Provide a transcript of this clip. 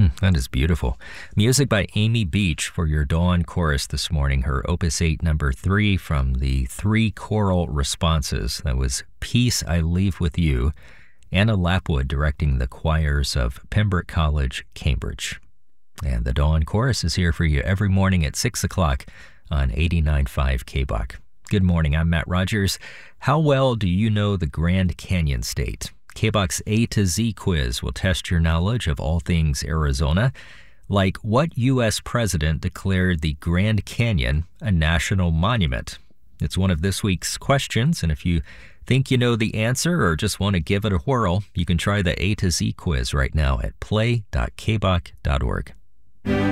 That is beautiful. Music by Amy Beach for your Dawn chorus this morning, her Opus 8 number 3 from the 3 choral responses. That was Peace I Leave With You. Anna Lapwood directing the choirs of Pembroke College, Cambridge. And the Dawn chorus is here for you every morning at 6 o'clock on 89.5 KBOC. Good morning, I'm Matt Rogers. How well do you know the Grand Canyon State? KBOC's A to Z quiz will test your knowledge of all things Arizona, like what U.S. president declared the Grand Canyon a national monument. It's one of this week's questions, and if you think you know the answer or just want to give it a whirl, you can try the A to Z quiz right now at play.kbok.org.